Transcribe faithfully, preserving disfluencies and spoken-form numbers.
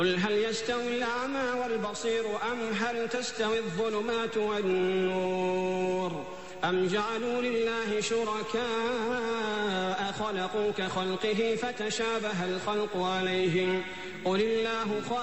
قل هل يستوي الأعمى والبصير أم هل تستوي الظلمات والنور أم جعلوا لله شركاء خلقوا كخلقه فتشابه الخلق عليهم قل الله خالق